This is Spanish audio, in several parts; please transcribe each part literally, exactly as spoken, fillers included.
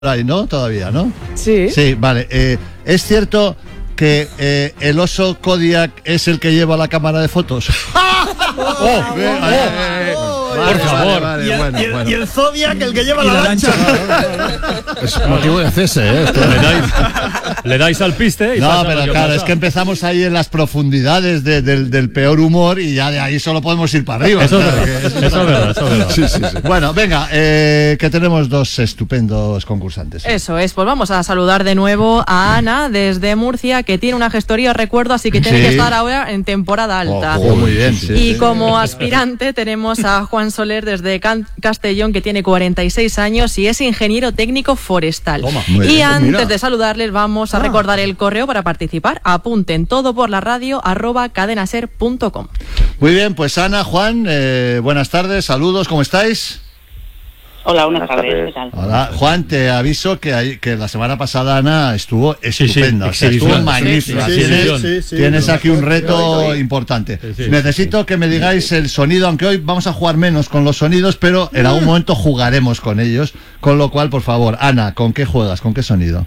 ahí, ¿no? Todavía, ¿no? Sí. Sí, vale. Eh, es cierto que eh, el oso Kodiak es el que lleva la cámara de fotos. ¡Oh! Eh, eh, eh, Por vale, favor. vale, vale, Y el, bueno, y el- bueno. y el Zodiac, el que lleva la, la lancha. Es motivo de cese, ¿eh? Esto. Le dais, le dais al piste y No, pasa lo pero que claro, pasa. es que empezamos ahí en las profundidades de- del, del peor humor y ya de ahí solo podemos ir para arriba. Eso es Claro, verdad, que eso es verdad, eso es verdad. Sí, sí, sí. Bueno, venga, eh, que tenemos dos estupendos concursantes. Eso es, pues vamos a saludar de nuevo a Ana desde Murcia, que tiene una gestoría, recuerdo, así que tiene Sí. que estar ahora en temporada alta. Ojo, muy bien. Sí, Y sí. como aspirante tenemos a Juan Soler desde Can- Castellón, que tiene cuarenta y seis años y es ingeniero técnico forestal. Toma. Muy Y bien, antes mira. de saludarles vamos a Ah. recordar el correo para participar. Apunten todo por la radio arroba cadenaser punto com. Muy bien, pues Ana, Juan, eh, buenas tardes, saludos, ¿cómo estáis? Hola, buenas, Buenas tardes. tardes. ¿Qué tal? Hola, Juan, te aviso que, hay- que la semana pasada Ana estuvo sí, estupenda, o sea, estuvo exhibición. magnífica. Sí, sí, tienes sí, sí, tienes sí. aquí un reto Oye, oye. importante. Sí, sí, Necesito que me digáis el sonido, aunque hoy vamos a jugar menos con los sonidos, pero en algún momento jugaremos con ellos. Con lo cual, por favor, Ana, ¿con qué juegas? ¿Con qué sonido?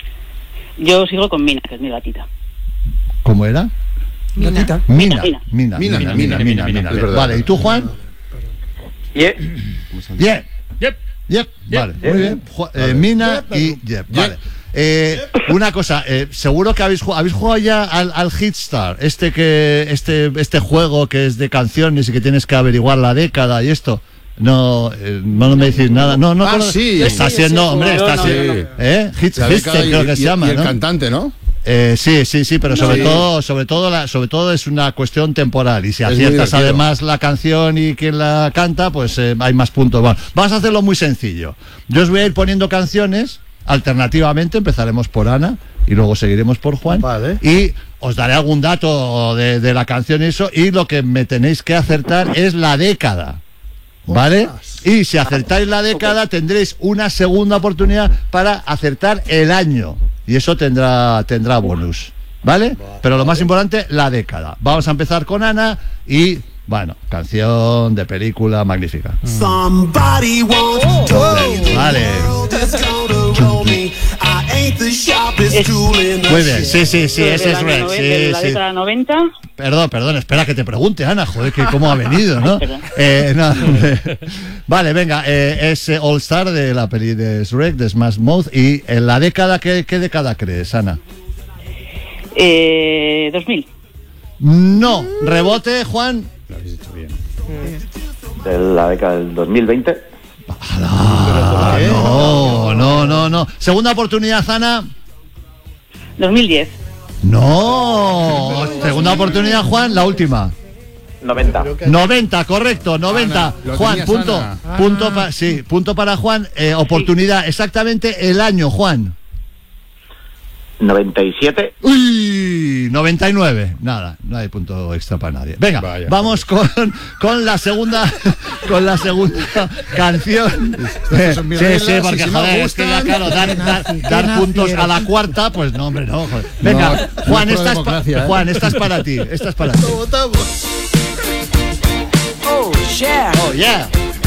Yo sigo con Mina, que es mi gatita. ¿Cómo era? Gatita. Mina. Mina. Mina, mina, mina, mina, mina, mina, mina. Es verdad. Vale, ¿y tú, Juan? Yeah. Bien. Yep. Yep, vale, muy bien. Ju- eh, Mina y Yep, vale. Eh, una cosa, eh, seguro que habéis, ju- habéis jugado ya al, al Hitstar, este que este este juego que es de canciones y que tienes que averiguar la década y esto. No, eh, no me decís nada. No, no. Ah, no, sí. Está Sí, siendo, sí, hombre, no, está no, siendo, no, no. ¿eh? Hits, La Hits, década y- creo que se y- llama, y el ¿no? cantante, ¿no? Eh, sí, sí, sí, pero sobre Sí. todo, sobre todo, la, sobre todo es una cuestión temporal y si Es muy aciertas divertido. además la canción y quien la canta, pues eh, hay más puntos. Bueno, vamos a hacerlo muy sencillo. Yo os voy a ir poniendo canciones alternativamente, empezaremos por Ana y luego seguiremos por Juan. Vale. Y os daré algún dato de, de la canción y eso, y lo que me tenéis que acertar es la década. ¿Vale? Y si acertáis la década, tendréis una segunda oportunidad para acertar el año. Y eso tendrá, tendrá bonus. ¿Vale? Pero lo más importante, la década. Vamos a empezar con Ana y, bueno, canción de película magnífica. Somebody wants to Vale. that's gonna roll me. I ain't the sharpest tool in the Muy bien, shed. sí, sí, sí, Del ese es año Rex. noven- Sí, de la sí. década noventa. Perdón, perdón, espera que te pregunte, Ana, joder, que cómo ha venido, ¿no? Perdón. Eh, no, hombre. Vale, venga, eh, es eh, All Star de la peli de Shrek, de Smash Mouth, y en la década, ¿qué, qué década crees, Ana? Eh, dos mil. No, rebote, Juan. De la década del dos mil veinte. Ah, no, no, no, no. Segunda oportunidad, Ana. dos mil diez. No. Segunda oportunidad, Juan, la última. noventa. noventa, correcto, noventa. Ana, lo Juan, tenías, punto. Ana. Punto pa- sí, punto para Juan. Eh, oportunidad, exactamente el año, Juan. noventa y siete. Uy, noventa y nueve. Nada, no hay punto extra para nadie. Venga, Vaya, vamos con, con la segunda con la segunda canción. Eh, son mis sí, reglas, sí, y porque si no joder, es que ya gustan- claro, dar, dar, nazi, dar qué puntos nazi a la eres. cuarta, pues no, hombre, no. Joder. Venga, No, Juan, no es esta es, pa- democracia, ¿eh? Juan, esta es para ti, esta es para ti. Votamos. Oh, yeah. Oh, yeah.